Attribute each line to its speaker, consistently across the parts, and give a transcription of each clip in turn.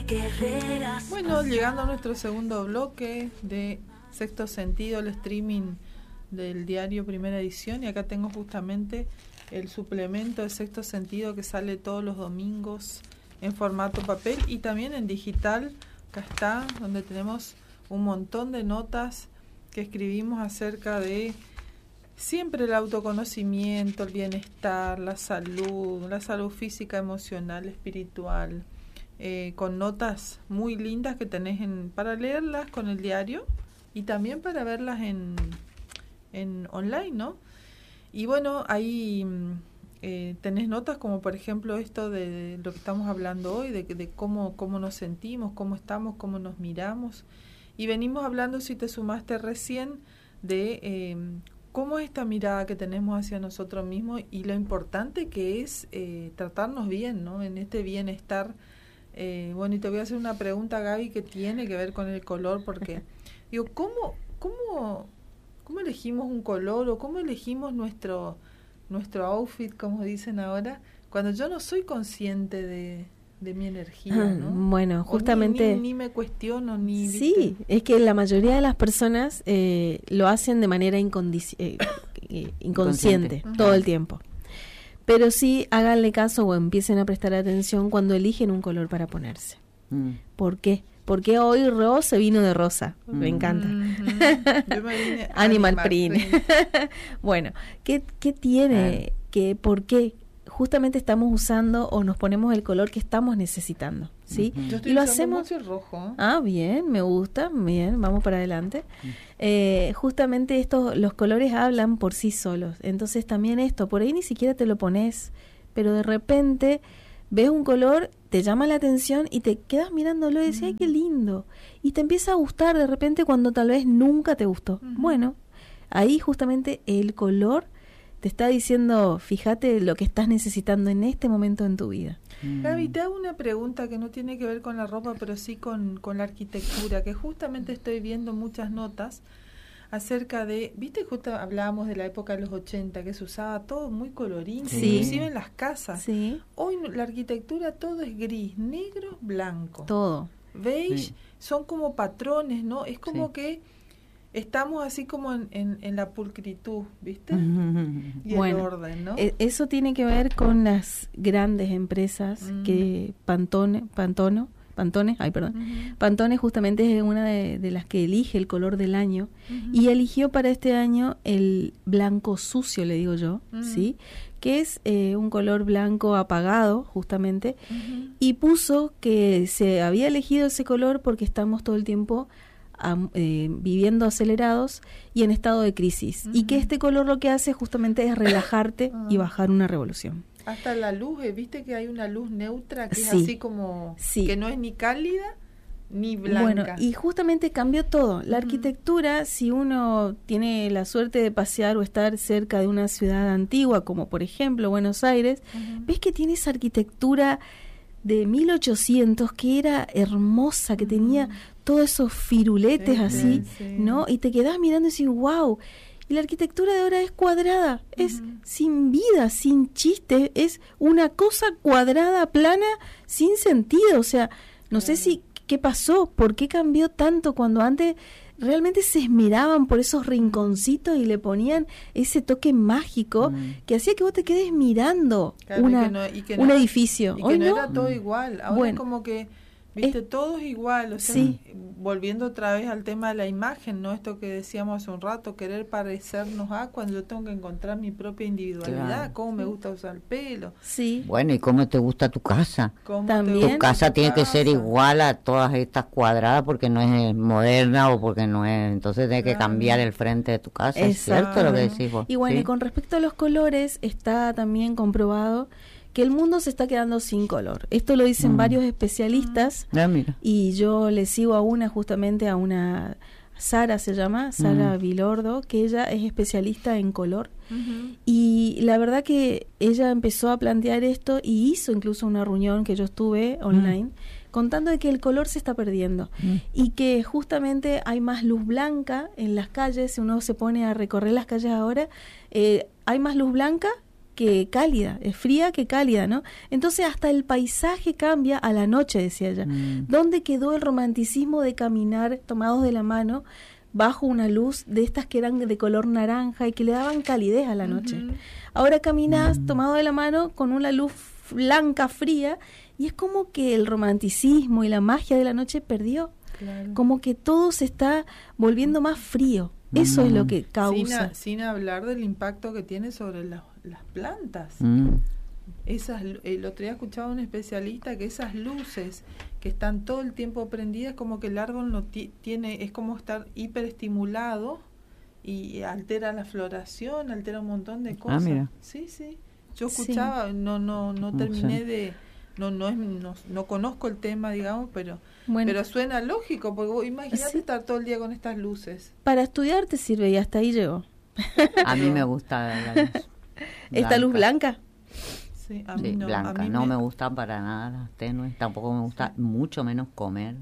Speaker 1: guerreras.
Speaker 2: Bueno, llegando a nuestro segundo bloque de Sexto Sentido, el streaming del diario Primera Edición, y acá tengo justamente el suplemento de Sexto Sentido que sale todos los domingos en formato papel y también en digital. Acá está, donde tenemos un montón de notas que escribimos acerca de siempre el autoconocimiento, el bienestar, la salud física, emocional, espiritual, con notas muy lindas que tenés para leerlas con el diario y también para verlas en online, ¿no? Y bueno, ahí tenés notas como por ejemplo esto de lo que estamos hablando hoy, de cómo nos sentimos, cómo estamos, cómo nos miramos. Y venimos hablando, si te sumaste recién, de cómo es esta mirada que tenemos hacia nosotros mismos y lo importante que es tratarnos bien, ¿no? En este bienestar. Bueno, y te voy a hacer una pregunta, Gaby, que tiene que ver con el color, porque digo, ¿cómo elegimos un color o cómo elegimos nuestro outfit, como dicen ahora, cuando yo no soy consciente de mi energía, ¿no?
Speaker 3: Bueno, justamente
Speaker 2: ni me cuestiono ni
Speaker 3: sí,
Speaker 2: ¿viste?
Speaker 3: Es que la mayoría de las personas lo hacen de manera inconsciente todo el tiempo, pero sí háganle caso o empiecen a prestar atención cuando eligen un color para ponerse. ¿Por qué? Porque hoy se vino de rosa. Me encanta.
Speaker 2: Yo me vine
Speaker 3: Animal print. Bueno, ¿qué tiene? ¿Por qué? Justamente estamos usando o nos ponemos el color que estamos necesitando, ¿sí?
Speaker 2: Yo estoy
Speaker 3: y lo
Speaker 2: usando
Speaker 3: hacemos
Speaker 2: mucho el rojo.
Speaker 3: Ah, bien, me gusta, bien, vamos para adelante. Justamente los colores hablan por sí solos. Entonces también esto, por ahí ni siquiera te lo pones, pero de repente ves un color, te llama la atención y te quedas mirándolo y dices, ay, qué lindo. Y te empieza a gustar de repente cuando tal vez nunca te gustó. Bueno, ahí justamente el color te está diciendo, fíjate lo que estás necesitando en este momento en tu vida.
Speaker 2: Gaby, te hago una pregunta que no tiene que ver con la ropa, pero sí con la arquitectura, que justamente estoy viendo muchas notas acerca de, viste, justo hablábamos de la época de los 80, que se usaba todo muy colorín, inclusive en las casas.
Speaker 3: Sí.
Speaker 2: Hoy la arquitectura todo es gris, negro, blanco.
Speaker 3: Todo.
Speaker 2: Beige, son como patrones, ¿no? Es como que estamos así como en la pulcritud, ¿viste? Y el orden, ¿no?
Speaker 3: Eso tiene que ver con las grandes empresas que Pantone justamente es una de las que elige el color del año y eligió para este año el blanco sucio, le digo yo, ¿sí? Que es un color blanco apagado justamente y puso que se había elegido ese color porque estamos todo el tiempo viviendo acelerados y en estado de crisis y que este color lo que hace justamente es relajarte y bajar una revolución.
Speaker 2: Hasta la luz, viste que hay una luz neutra que es así como que no es ni cálida ni blanca.
Speaker 3: Bueno, y justamente cambió todo. La arquitectura, si uno tiene la suerte de pasear o estar cerca de una ciudad antigua, como por ejemplo Buenos Aires, ves que tiene esa arquitectura de 1800 que era hermosa, que tenía todos esos firuletes así, ¿no? Y te quedás mirando y decís, wow. Y la arquitectura de ahora es cuadrada, es sin vida, sin chiste, es una cosa cuadrada, plana, sin sentido. O sea, no sé qué pasó, por qué cambió tanto cuando antes realmente se esmeraban por esos rinconcitos y le ponían ese toque mágico que hacía que vos te quedes mirando un edificio.
Speaker 2: Y
Speaker 3: Hoy
Speaker 2: que no era todo igual, ahora es como que, viste, todo es igual, o sea, volviendo otra vez al tema de la imagen, ¿no? Esto que decíamos hace un rato, querer parecernos a cuando yo tengo que encontrar mi propia individualidad, cómo me gusta usar el pelo.
Speaker 3: Sí.
Speaker 4: Bueno, ¿y cómo te gusta tu casa?
Speaker 3: También.
Speaker 4: Tu casa tiene que ser igual a todas estas cuadradas porque no es moderna o porque no es, entonces tiene que cambiar el frente de tu casa, ¿es cierto lo que decís vos?
Speaker 3: Y bueno, y con respecto a los colores, está también comprobado que el mundo se está quedando sin color. Esto lo dicen varios especialistas y yo le sigo justamente a una Sara se llama, Sara Vilordo, que ella es especialista en color y la verdad que ella empezó a plantear esto y hizo incluso una reunión que yo estuve online contando de que el color se está perdiendo y que justamente hay más luz blanca en las calles. Si uno se pone a recorrer las calles ahora, hay más luz blanca que cálida, es fría que cálida, ¿no? Entonces hasta el paisaje cambia a la noche, decía ella. ¿Dónde quedó el romanticismo de caminar tomados de la mano bajo una luz de estas que eran de color naranja y que le daban calidez a la noche? Ahora caminás tomado de la mano con una luz blanca, fría, y es como que el romanticismo y la magia de la noche perdió. Claro. Como que todo se está volviendo más frío. Eso es lo que causa.
Speaker 2: Sin hablar del impacto que tiene sobre las plantas. El otro día escuchaba a un especialista que esas luces que están todo el tiempo prendidas, como que el árbol no tiene, es como estar hiperestimulado y altera la floración, altera un montón de cosas.
Speaker 4: Mira.
Speaker 2: Sí. Yo escuchaba, no terminé de... No conozco el tema, digamos, pero suena lógico, porque vos imagínate estar todo el día con estas luces.
Speaker 3: Para estudiar te sirve y hasta ahí llegó.
Speaker 4: A mí me gusta la luz.
Speaker 3: ¿Esta luz blanca?
Speaker 2: Sí, a mí no.
Speaker 4: Blanca.
Speaker 2: A mí
Speaker 4: no me gusta para nada las tenues, tampoco me gusta, mucho menos comer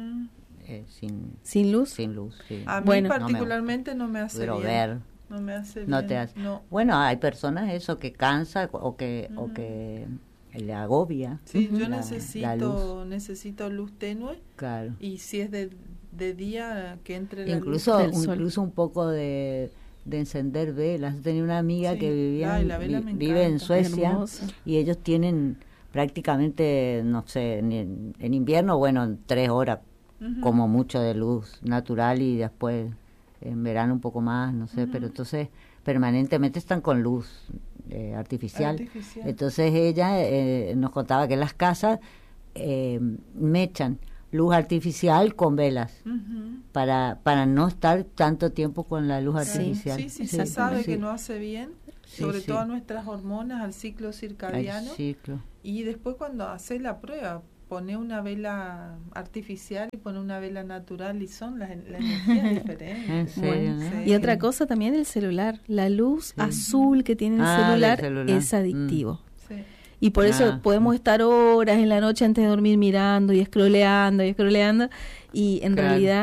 Speaker 3: sin luz.
Speaker 4: Sin luz, sí.
Speaker 2: A mí particularmente no me hace bien.
Speaker 4: Ver.
Speaker 2: No me hace
Speaker 4: No
Speaker 2: bien.
Speaker 4: te hace. No. Bueno, hay personas eso que cansa o que le agobia.
Speaker 2: Sí, yo necesito luz tenue.
Speaker 4: Claro.
Speaker 2: Y si es de día, que entre la
Speaker 4: luz
Speaker 2: del sol.
Speaker 4: Incluso un poco de encender velas. Tenía una amiga que vive en Suecia.
Speaker 3: Hermosa.
Speaker 4: Y ellos tienen prácticamente, no sé, en invierno, en 3 horas como mucho de luz natural, y después en verano un poco más, no sé, pero entonces permanentemente están con luz artificial. Entonces ella nos contaba que las casas mechan luz artificial con velas para no estar tanto tiempo con la luz artificial.
Speaker 2: Sí, se sabe que no hace bien, sobre todo a nuestras hormonas, al ciclo circadiano. Y después cuando haces la prueba, pone una vela artificial y pone una vela natural y son las energías diferentes.
Speaker 4: ¿En serio, no?
Speaker 3: Y otra cosa también, el celular. La luz azul que tiene el celular es adictivo. Y por eso podemos estar horas en la noche antes de dormir mirando y scrolleando y en realidad